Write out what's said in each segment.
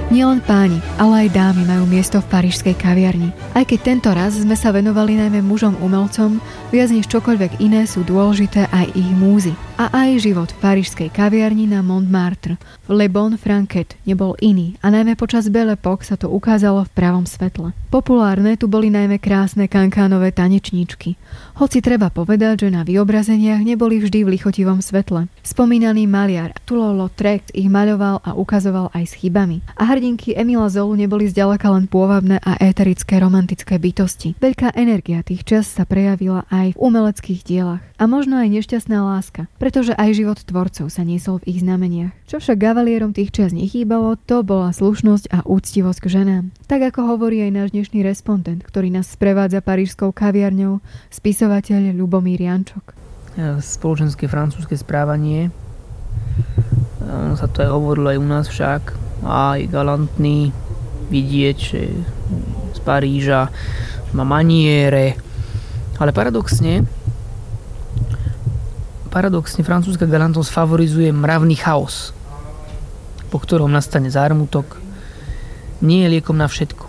Nielen páni, ale aj dámy majú miesto v parížskej kaviarni. Aj keď tento raz sme sa venovali najmä mužom umelcom, viac než čokoľvek iné sú dôležité aj ich múzy. A aj život v parížskej kaviarni na Montmartre, v Le Bon Franquet, nebol iný a najmä počas Belle Époque sa to ukázalo v pravom svetle. Populárne tu boli najmä krásne kankánové tanečníčky. Hoci treba povedať, že na vyobrazeniach neboli vždy v lichotivom svetle. Spomínaný maliar Toulouse-Lautrec ich maľoval a ukazoval aj s chybami. A hrdinky Emila Zolu neboli zďaleka len pôvabné a éterické romantické bytosti. Veľká energia tých čias sa prejavila aj v umeleckých dielach. A možno aj nešťastná láska, pretože aj život tvorcov sa niesol v ich znameniach. Čo však gavalierom tých čias nechýbalo, to bola slušnosť a úctivosť k ženám. Tak ako hovorí aj náš dnešný respondent, ktorý nás sprevádza parížskou kaviarňou, spisovateľ Ľubomír Jančok. Spoločenské francúzske správanie, sa to aj hovorilo aj u nás však, aj galantný vidieť, že z Paríža má maniere, ale paradoxne francúzska galantnosť favorizuje mravný chaos, po ktorom nastane zármutok. Nie je liekom na všetko.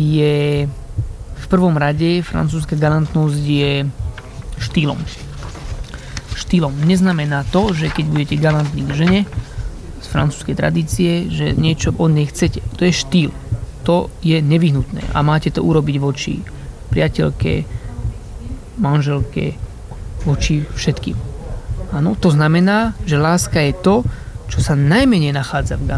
V prvom rade francúzska galantnosť je štýlom. Štýlom neznamená to, že keď budete galantní k žene z francúzskej tradície, že niečo od nej chcete. To je štýl. To je nevyhnutné a máte to urobiť voči priateľke, manželke, voči všetkým. Áno, to znamená, že láska je to, čo sa najmenej nachádza v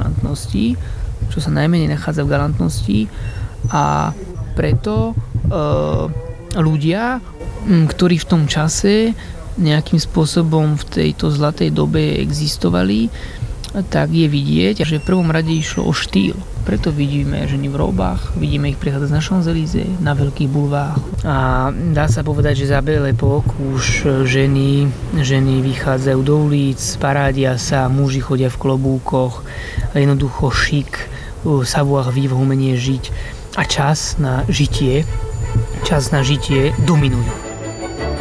galantnosti, a preto ľudia, ktorí v tom čase nejakým spôsobom v tejto zlatej dobe existovali, tak je vidieť, že v prvom rade išlo o štýl. Preto vidíme ženy v róbách, vidíme ich prechádzať na Champs-Élysées, na veľkých bulvároch. A dá sa povedať, že za Belle Époque už ženy vychádzajú do ulic, parádia sa, muži chodia v klobúkoch, jednoducho šik, savoir-vivre, umenie žiť a čas na žitie dominujú.